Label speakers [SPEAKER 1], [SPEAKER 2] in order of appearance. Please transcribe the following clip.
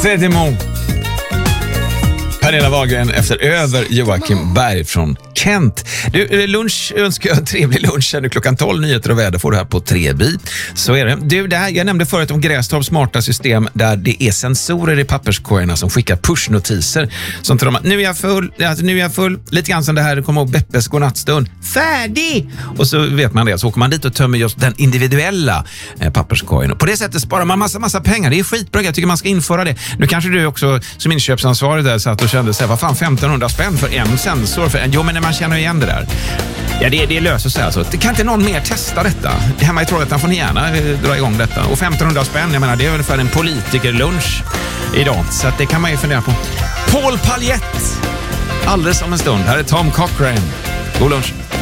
[SPEAKER 1] Sedemon. Pernilla Wahlgren efter över Joakim Berg från Kent. Du, lunch önskar jag en trevlig lunch. Nu klockan 12, nyheter och väder får du här på 3-bit. Så är det. Du, det här, jag nämnde förut om Grästorps smarta system där det är sensorer i papperskorgarna som skickar pushnotiser som tror att nu är jag full. Lite grann som det här, kommer ihåg Beppes godnattstund. Färdig! Och så vet man det. Så åker man dit och tömmer just den individuella papperskorgen. Och på det sättet sparar man massa pengar. Det är skitbra. Jag tycker man ska införa det. Nu kanske du också som inköpsansvarig där satt och kände sig, vad fan, 1500 spänn för en sensor? Jo, men när man känner igen det där. Ja, det löser sig alltså. Kan inte någon mer testa detta? Hemma i Trollhättan får ni gärna dra igång detta. Och 1500 spänn, jag menar, det är väl för en politikerlunch idag. Så att det kan man ju fundera på. Paul Paljett! Alldeles om en stund. Här är Tom Cochrane. God lunch.